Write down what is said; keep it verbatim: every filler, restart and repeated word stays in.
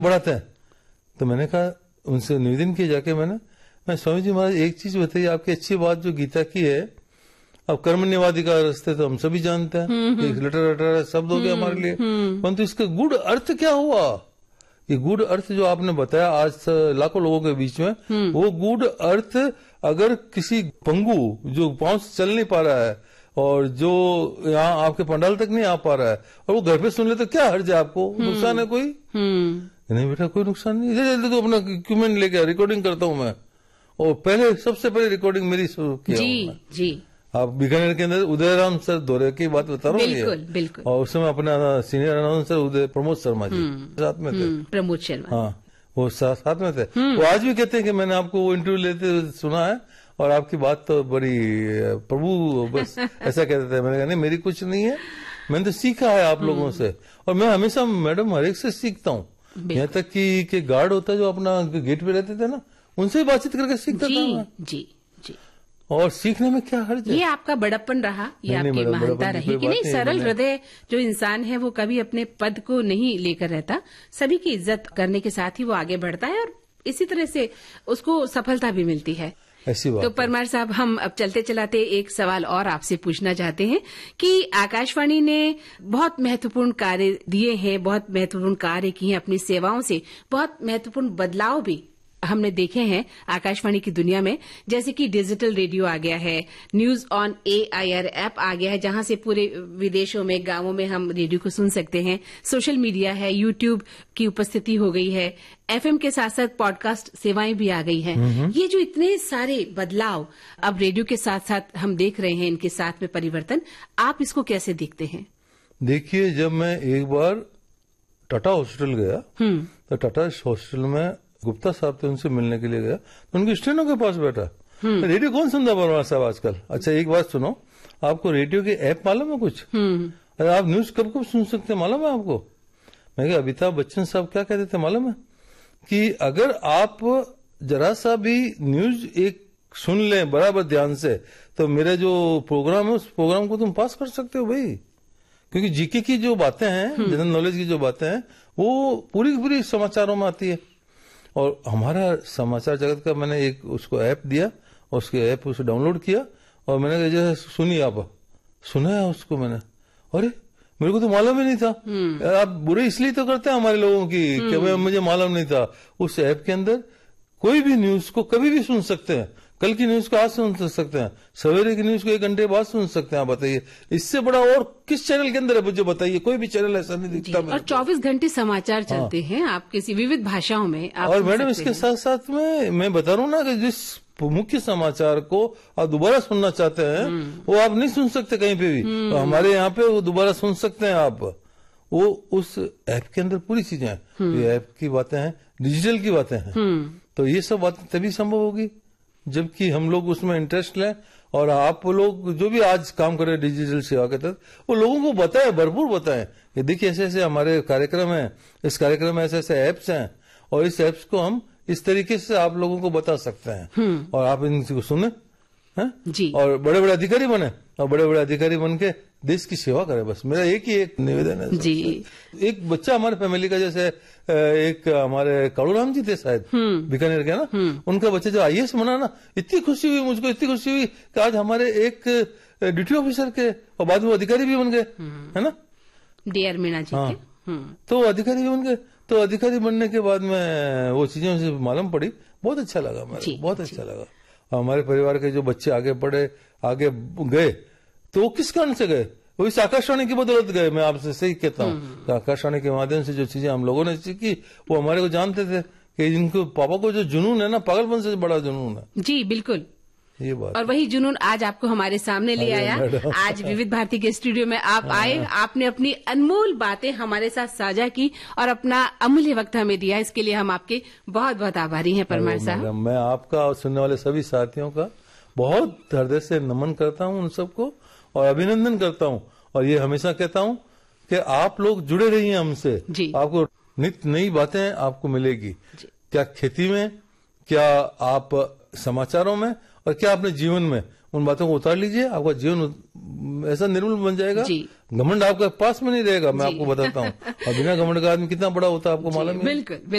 बढ़ाते हैं। तो मैंने कहा, उनसे निवेदन किया जाके मैंने, मैं स्वामी जी महाराज एक चीज बताइए, आपकी अच्छी बात जो गीता की है, अब कर्मण्यवाधिकार रास्ते तो हम सभी जानते हैं, एक लेटर लेटर शब्द हो गया हमारे लिए, परंतु इसका गुड़ अर्थ क्या हुआ? ये गुड़ अर्थ जो आपने बताया आज लाखों लोगों के बीच में, वो गुड़ अर्थ अगर किसी पंगु जो पांव से चल नहीं पा रहा है और जो यहाँ आपके पंडाल तक नहीं आ पा रहा है और वो घर पे सुन ले तो क्या हर्ज है? आपको नुकसान है कोई? नहीं बेटा, कोई नुकसान नहीं। जल्दी तो अपना इक्विपमेंट लेके रिकॉर्डिंग करता हूँ मैं, और पहले सबसे पहले रिकॉर्डिंग मेरी शुरू किया जी जी। आप बीकानेर के अंदर उदयराम सर दौरे की बात बता रहा हूँ, बिल्कुल बिल्कुल। और उसमें अपना सीनियर अनाउंसर उदय प्रमोद शर्मा जी साथ में थे। प्रमोद शर्मा, हाँ, वो सा, साथ में थे। वो आज भी कहते हैं कि मैंने आपको वो इंटरव्यू लेते हुए सुना है और आपकी बात तो बड़ी प्रभु बस ऐसा कहते थे। मैंने कहा नहीं, मेरी कुछ नहीं है, मैंने तो सीखा है आप लोगों से, और मैं हमेशा मैडम हर एक से सीखता हूँ। यहाँ तक कि, कि गार्ड होता है जो अपना गेट पे रहते थे ना, उनसे ही बातचीत करके सीखता था मैं। जी जी। और सीखने में क्या हर्ज है? ये आपका बड़प्पन रहा, ये आपकी महानता रही कि नहीं, सरल हृदय जो इंसान है वो कभी अपने पद को नहीं लेकर रहता, सभी की इज्जत करने के साथ ही वो आगे बढ़ता है और इसी तरह से उसको सफलता भी मिलती है। ऐसी बात। तो परमार साहब, हम अब चलते चलाते एक सवाल और आपसे पूछना चाहते हैं कि आकाशवाणी ने बहुत महत्वपूर्ण कार्य दिए हैं, बहुत महत्वपूर्ण कार्य किए हैं, अपनी सेवाओं से बहुत महत्वपूर्ण बदलाव भी हमने देखे हैं आकाशवाणी की दुनिया में, जैसे कि डिजिटल रेडियो आ गया है, news on A I R app आ गया है जहां से पूरे विदेशों में, गांवों में हम रेडियो को सुन सकते हैं, सोशल मीडिया है, यूट्यूब की उपस्थिति हो गई है, एफएम के साथ साथ पॉडकास्ट सेवाएं भी आ गई हैं। ये जो इतने सारे बदलाव अब रेडियो के साथ साथ हम देख रहे हैं, इनके साथ में परिवर्तन, आप इसको कैसे देखते हैं? देखिए, जब मैं एक बार टाटा हॉस्पिटल गया तो टाटा हॉस्पिटल में गुप्ता साहब थे, उनसे मिलने के लिए गया तो उनकी स्टेनो के पास बैठा। रेडियो कौन सुनता परमार साहब आजकल? अच्छा एक बात सुनो, आपको रेडियो के ऐप मालूम है कुछ? अरे आप न्यूज कब कब सुन सकते हैं मालूम है आपको? मैं कहा, अमिताभ बच्चन साहब क्या कहते थे मालूम है कि अगर आप जरा सा भी न्यूज एक सुन लें बराबर ध्यान से तो मेरा जो प्रोग्राम है उस प्रोग्राम को तुम पास कर सकते हो भाई, क्योंकि जीके की जो बातें हैं, जनरल नॉलेज की जो बातें हैं, वो पूरी पूरी समाचारों में आती है। और हमारा समाचार जगत का मैंने एक उसको ऐप दिया और उसके ऐप उसे डाउनलोड किया और मैंने कहा जैसे सुनिए, आप सुना है उसको मैंने, अरे मेरे को तो मालूम ही नहीं था। आप बुरे इसलिए तो करते हैं हमारे लोगों की कि भाई मुझे मालूम नहीं था। उस ऐप के अंदर कोई भी न्यूज को कभी भी सुन सकते हैं, कल की न्यूज को आज सुन सकते हैं, सवेरे की न्यूज को एक घंटे बाद सुन सकते हैं। आप बताइए इससे बड़ा और किस चैनल के अंदर है मुझे बताइए, कोई भी चैनल ऐसा नहीं दिखता। और चौबीस घंटे समाचार चलते हैं, आप किसी विविध भाषाओं में आप और मैडम इसके साथ साथ में मैं बता रहा हूँ ना कि जिस मुख्य समाचार को आप दोबारा सुनना चाहते हैं वो आप नहीं सुन सकते कहीं पे भी, तो हमारे यहाँ पे वो दोबारा सुन सकते हैं आप। वो उस ऐप के अंदर पूरी चीजें हैं, ये ऐप की बातें हैं, डिजिटल की बातें हैं, तो ये सब बातें तभी संभव होगी जबकि हम लोग उसमें इंटरेस्ट लें। और आप लोग जो भी आज काम कर रहे हैं डिजिटल सेवा के तहत, वो लोगों को बताएं, भरपूर बताएं कि देखिए ऐसे ऐसे हमारे कार्यक्रम हैं, इस कार्यक्रम में ऐसे ऐसे ऐप्स हैं और इस ऐप्स को हम इस तरीके से आप लोगों को बता सकते हैं और आप इनको सुने जी, और बड़े बड़े अधिकारी बने और बड़े बड़े अधिकारी बन के देश की सेवा करें। बस मेरा एक ही एक निवेदन है जी। एक बच्चा हमारे फैमिली का, जैसे एक हमारे कालूराम जी थे शायद बीकानेर के ना, उनका बच्चा जो आई ए एस बना ना, इतनी खुशी हुई मुझको, इतनी खुशी हुई कि आज हमारे एक ड्यूटी ऑफिसर के और बाद में अधिकारी भी बन गए, है ना, डी आर मीना जी हाँ, तो अधिकारी भी बन गए। तो अधिकारी बनने के बाद में वो चीजें मुझे मालूम पड़ी, बहुत अच्छा लगा मेरे, बहुत अच्छा लगा। हमारे परिवार के जो बच्चे आगे बढ़े, आगे गए, तो वो किस कारण से गए? वो इस आकाशवाणी की बदौलत गए। मैं आपसे सही कहता हूँ, आकाशवाणी के माध्यम से जो चीजें हम लोगों ने सीखी वो हमारे को जानते थे कि इनको पापा को जो जुनून है ना, पागलपन से बड़ा जुनून है जी, बिल्कुल ये बात। और वही जुनून आज आपको हमारे सामने ले आया। आज विविध भारती के स्टूडियो में आप आए, आपने अपनी अनमोल बातें हमारे साथ साझा की और अपना अमूल्य वक्त हमें दिया, इसके लिए हम आपके बहुत बहुत आभारी हैं परमार साहब। मैं आपका और सुनने वाले सभी साथियों का बहुत हृदय से नमन करता हूँ, उन सबको और अभिनंदन करता हूँ। और ये हमेशा कहता हूँ कि आप लोग जुड़े रहिए हमसे, आपको नित्य नई बातें आपको मिलेगी, क्या खेती में, क्या आप समाचारों में और क्या अपने जीवन में, उन बातों को उतार लीजिए, आपका जीवन ऐसा निर्मल बन जाएगा घमंड आपके पास में नहीं रहेगा, मैं आपको बताता हूँ। और बिना घमंड का आदमी कितना बड़ा होता है आपको मालूम है? बिल्कुल।